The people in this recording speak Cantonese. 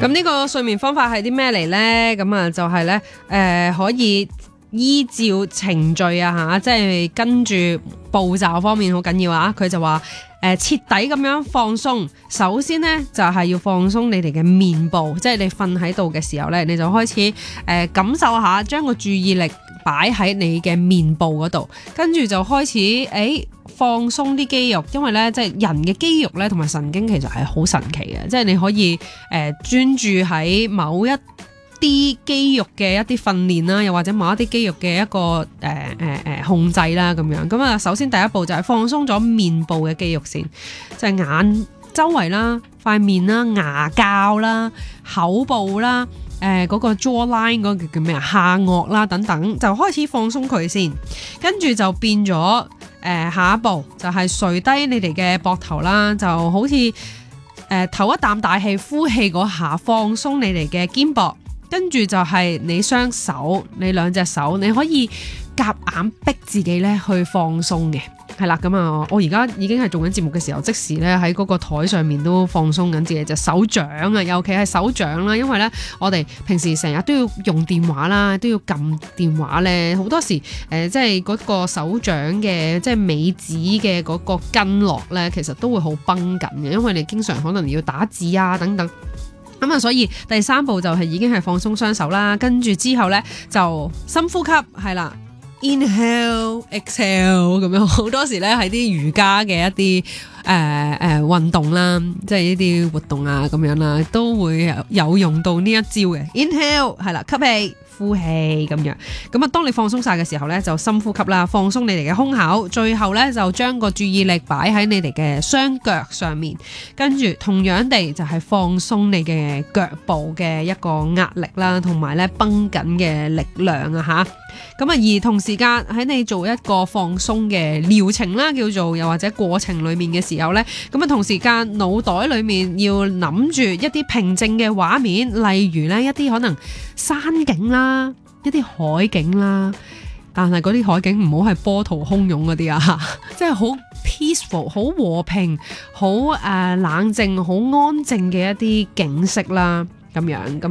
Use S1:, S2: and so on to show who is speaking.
S1: 咁呢個睡眠方法係啲咩嚟呢？咁啊就係咧可以依照程序啊即係跟住步驟方面好緊要啊。佢就話徹底咁樣放鬆。首先呢，就係要放鬆你哋嘅面部，即係你瞓喺度嘅時候呢，你就開始感受下，將個注意力擺喺你嘅面部嗰度，跟住就開始放鬆啲肌肉，因為咧即係人嘅肌肉咧同埋神經其實係好神奇嘅，即係你可以專注喺某一啲肌肉嘅一啲訓練啦，又或者某一啲肌肉嘅一個控制啦咁樣。咁啊，首先第一步就係放鬆咗面部嘅肌肉先，即係眼周圍啦、塊面啦、牙膠啦、口部啦。嗰個 jawline 嗰個叫咩啊？下顎啦等等，就開始放鬆佢先，跟住就變咗下一步就係垂低你哋嘅膊頭啦，就好似唞一啖大氣，呼氣嗰下放鬆你哋嘅肩膊，跟住就係你雙手，你兩隻手，你可以夾硬逼自己咧去放鬆嘅。係啦，咁啊，我而家已經係做緊節目嘅時候，即時咧喺嗰個台上面都放鬆緊自己隻手掌啊，尤其係手掌啦，因為咧我哋平時成日都要用電話啦，都要撳電話咧，好多時即係嗰個手掌嘅即係尾指嘅嗰個筋絡咧，其實都會好繃緊嘅，因為你經常可能要打字啊等等。咁啊，所以第三步就係已經係放鬆雙手啦，跟住之後咧就深呼吸，係啦。Inhale, exhale 咁樣，好多時咧喺啲瑜伽嘅一啲運動啦，即係呢啲活動啊咁樣啦，都會有用到呢一招嘅。Inhale 係啦，吸氣。呼氣咁樣，咁啊，當你放鬆晒嘅時候咧，就深呼吸啦，放鬆你哋嘅胸口，最後咧就將個注意力擺喺你哋嘅雙腳上面，跟住同樣地就係放鬆你嘅腳部嘅一個壓力啦，同埋咧繃緊嘅力量啊吓。咁啊，而同時間喺你做一個放鬆嘅療程啦，叫做又或者過程裏面嘅時候咧，咁啊同時間腦袋裏面要諗住一啲平靜嘅畫面，例如咧一啲可能山景啦，一啲海景啦，但係嗰啲海景唔好係波濤洶湧嗰啲啊，即係好 peaceful、好和平、好冷靜、好安靜嘅一啲景色啦。咁樣咁